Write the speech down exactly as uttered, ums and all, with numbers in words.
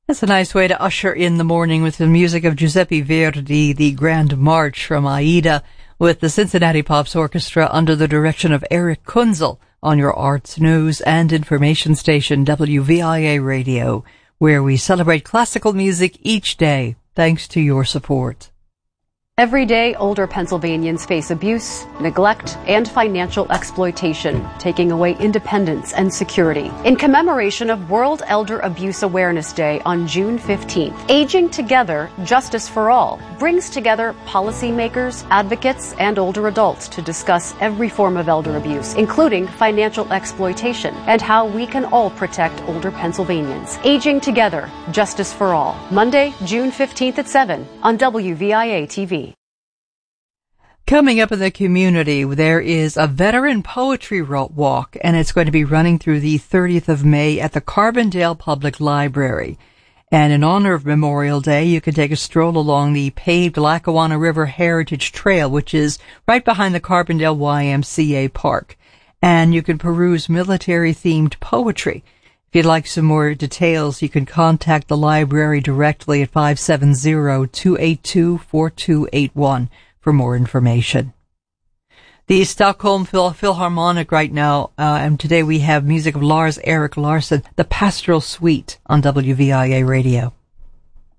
That's a nice way to usher in the morning with the music of Giuseppe Verdi, the Grand March from Aida, with the Cincinnati Pops Orchestra under the direction of Eric Kunzel on your arts, news, and information station W V I A Radio, where we celebrate classical music each day, thanks to your support. Every day, older Pennsylvanians face abuse, neglect, and financial exploitation, taking away independence and security. In commemoration of World Elder Abuse Awareness Day on June fifteenth, Aging Together, Justice for All brings together policymakers, advocates, and older adults to discuss every form of elder abuse, including financial exploitation, and how we can all protect older Pennsylvanians. Aging Together, Justice for All, Monday, June fifteenth at seven on W V I A T V. Coming up in the community, there is a veteran poetry walk, and it's going to be running through the thirtieth of May at the Carbondale Public Library. And in honor of Memorial Day, you can take a stroll along the paved Lackawanna River Heritage Trail, which is right behind the Carbondale Y M C A Park. And you can peruse military-themed poetry. If you'd like some more details, you can contact the library directly at five seven zero, two eight two, four two eight one. For more information. The Stockholm Phil- Philharmonic right now, uh, and today we have music of Lars Erik Larsson, the Pastoral Suite on W V I A Radio.